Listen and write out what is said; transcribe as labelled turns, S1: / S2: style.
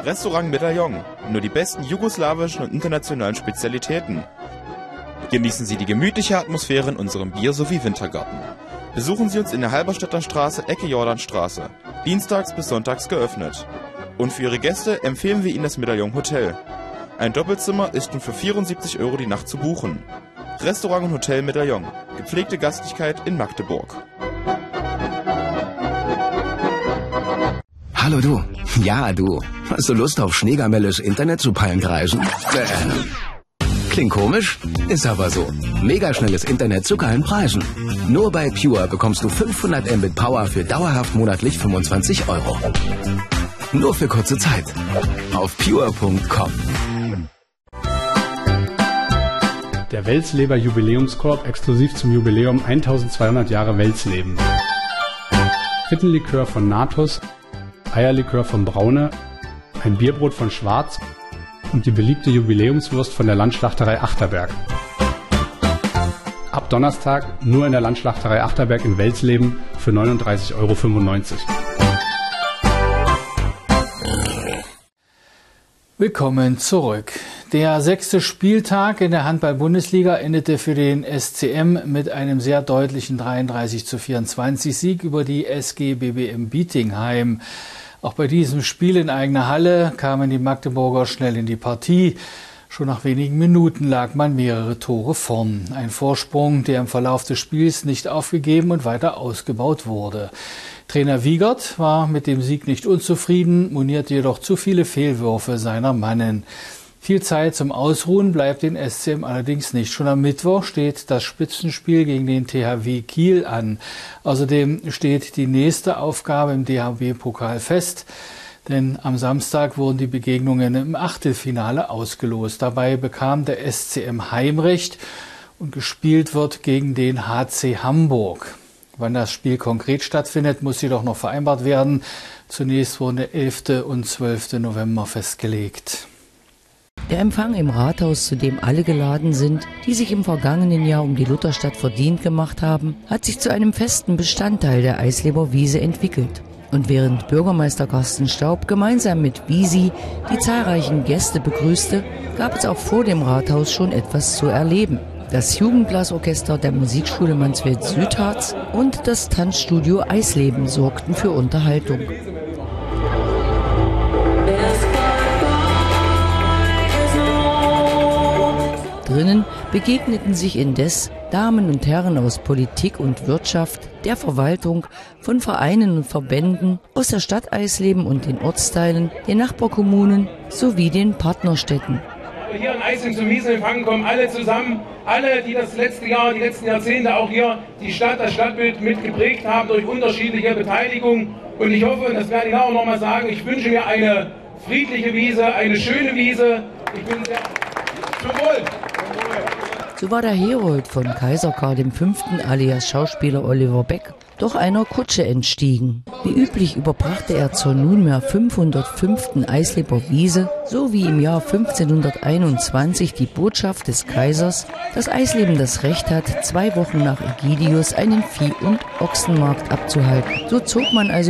S1: Restaurant Medaillon. Nur die besten jugoslawischen und internationalen Spezialitäten. Genießen Sie die gemütliche Atmosphäre in unserem Bier- sowie Wintergarten. Besuchen Sie uns in der Halberstädter Straße, Ecke Jordanstraße. Dienstags bis sonntags geöffnet. Und für Ihre Gäste empfehlen wir Ihnen das Medaillon Hotel. Ein Doppelzimmer ist nun für 74 € die Nacht zu buchen. Restaurant und Hotel Medaillon. Gepflegte Gastlichkeit in Magdeburg.
S2: Hallo du. Ja, du. Hast du Lust auf schneegamelles Internet zu Palmkreisen? Klingt komisch? Ist aber so. Megaschnelles Internet zu geilen Preisen. Nur bei Pure bekommst du 500 Mbit Power für dauerhaft monatlich 25 €. Nur für kurze Zeit. Auf pure.com.
S3: Der Weltsleber Jubiläumskorb exklusiv zum Jubiläum 1200 Jahre Welsleben. Frittenlikör von Natus, Eierlikör von Braune, ein Bierbrot von Schwarz und die beliebte Jubiläumswurst von der Landschlachterei Achterberg. Ab Donnerstag nur in der Landschlachterei Achterberg in Welsleben für 39,95 €.
S4: Willkommen zurück. Der 6. Spieltag in der Handball-Bundesliga endete für den SCM mit einem sehr deutlichen 33:24 Sieg über die SG BBM Bietigheim. Auch bei diesem Spiel in eigener Halle kamen die Magdeburger schnell in die Partie. Schon nach wenigen Minuten lag man mehrere Tore vorn. Ein Vorsprung, der im Verlauf des Spiels nicht aufgegeben und weiter ausgebaut wurde. Trainer Wiegert war mit dem Sieg nicht unzufrieden, monierte jedoch zu viele Fehlwürfe seiner Mannen. Viel Zeit zum Ausruhen bleibt den SCM allerdings nicht. Schon am Mittwoch steht das Spitzenspiel gegen den THW Kiel an. Außerdem steht die nächste Aufgabe im DHB-Pokal fest. Denn am Samstag wurden die Begegnungen im Achtelfinale ausgelost. Dabei bekam der SCM Heimrecht und gespielt wird gegen den HC Hamburg. Wann das Spiel konkret stattfindet, muss jedoch noch vereinbart werden. Zunächst wurden der 11. und 12. November festgelegt.
S5: Der Empfang im Rathaus, zu dem alle geladen sind, die sich im vergangenen Jahr um die Lutherstadt verdient gemacht haben, hat sich zu einem festen Bestandteil der Eisleber Wiese entwickelt. Und während Bürgermeister Carsten Staub gemeinsam mit Wiesi die zahlreichen Gäste begrüßte, gab es auch vor dem Rathaus schon etwas zu erleben. Das Jugendblasorchester der Musikschule Mansfeld-Südharz und das Tanzstudio Eisleben sorgten für Unterhaltung. Drinnen begegneten sich indes Damen und Herren aus Politik und Wirtschaft, der Verwaltung, von Vereinen und Verbänden, aus der Stadt Eisleben und den Ortsteilen, den Nachbarkommunen sowie den Partnerstädten.
S6: Hier in Eisleben zum Wiesenempfang kommen alle zusammen, alle, die das letzte Jahr, die letzten Jahrzehnte auch hier die Stadt, das Stadtbild mitgeprägt haben durch unterschiedliche Beteiligung. Und ich hoffe, und das werde ich auch noch mal sagen, ich wünsche mir eine friedliche Wiese, eine schöne Wiese. Ich bin sehr zum Wohl.
S5: So war der Herold von Kaiser Karl V. alias Schauspieler Oliver Beck doch einer Kutsche entstiegen. Wie üblich überbrachte er zur nunmehr 505. Eisleber Wiese, so wie im Jahr 1521 die Botschaft des Kaisers, dass Eisleben das Recht hat, 2 Wochen nach Ägidius einen Vieh- und Ochsenmarkt abzuhalten. So zog man also